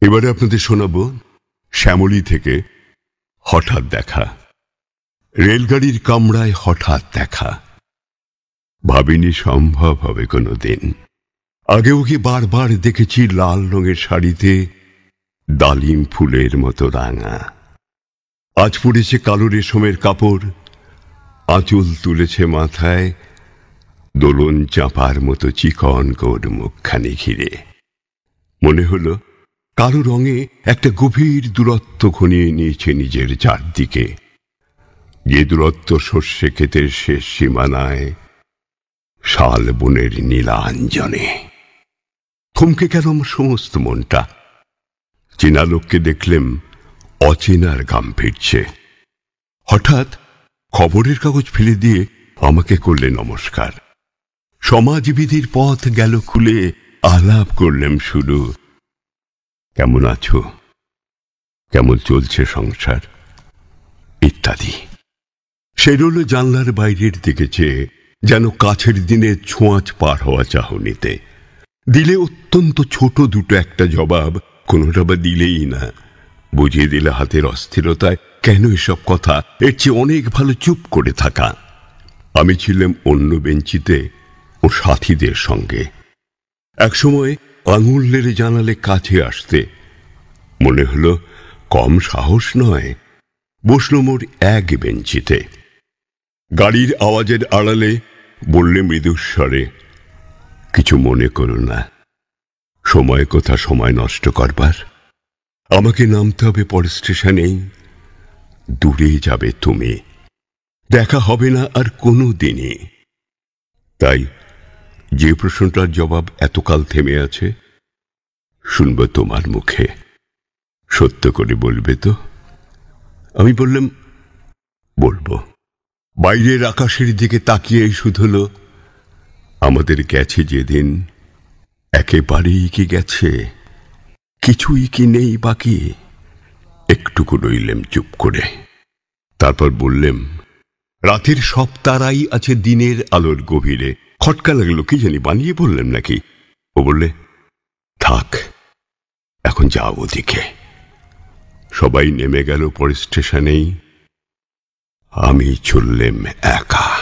এবারে আপনাদের শোনাবো শ্যামলী থেকে হঠাৎ দেখা। রেলগাড়ির কামরায় হঠাৎ দেখা, ভাবিনি সম্ভব হবে কোনোদিন। আগেও কি বারবার দেখেছি লাল রঙের শাড়িতে ডালিম ফুলের মতো রাঙা। আজ পড়েছে কালো রেশমের কাপড়, আঁচল তুলেছে মাথায়, দোলন চাপার মতো চিকন কোড মুখখানি ঘিরে। মনে হলো কালো রঙে একটা গভীর দূরত্ব ঘনিয়ে নিয়েছে নিজের চারদিকে, যে দূরত্ব সর্ষে ক্ষেতের শেষ সীমানায় শাল বনের নীলাঞ্জনে। থমকে গেল আমার সমস্ত মনটা। চেনা লোককে দেখলেম অচেনার গাম ফিরছে। হঠাৎ খবরের কাগজ ফেলে দিয়ে আমাকে করলে নমস্কার। সমাজবিধির পথ গেল খুলে, আলাপ করলেম শুরু। কেমন আছো, কেমন চলছে সংসার, ইত্যাদি। সে রইল জানলার বাইরের দিকে চেয়ে, যেন কাছের দিনে ছোঁয়াচ পার হওয়া চাহনিতে। দিলে অত্যন্ত ছোট দুটো একটা জবাব, কোনোটা বা দিলেই না। বুঝিয়ে দিলে হাতের অস্থিরতায় কেন এসব কথা, এর চেয়ে অনেক ভালো চুপ করে থাকা। আমি ছিলাম অন্য বেঞ্চিতে ও সাথীদের সঙ্গে। একসময় আঙুল নেড়ে জানালে কাছে আসতে, মনে হলো কম সাহস নয়। বসল মোর এক বেঞ্চিতে। গাড়ির আওয়াজের আড়ালে বললে মৃদুস্বরে, কিছু মনে করো না, সময় কোথা সময় নষ্ট করবার। আমাকে নামতে হবে পরের স্টেশনেই, দূরে যাবে তুমি, দেখা হবে না আর কোনো দিনই। তাই যে প্রশ্নটার জবাব এতকাল থেমে আছে, শুনব তোমার মুখে। সত্য করে বলবে তো? আমি বললাম, বলবো। বাইরের আকাশের দিকে তাকিয়ে শুধল, আমাদের গেছে যেদিন একেবারেই কি গেছে, কিছুই কি নেই বাকি। একটুকু রইলেম চুপ করে। তারপর বললেম, রাতের সব তারাই আছে দিনের আলোর গভীরে। খটকা লাগলো, কি জানি বানিয়ে বললেম নাকি। ও বললে, থাক এখন যাও ওদিকে। সবাই নেমে গেল পরের স্টেশনেই, আমি চললেম একা।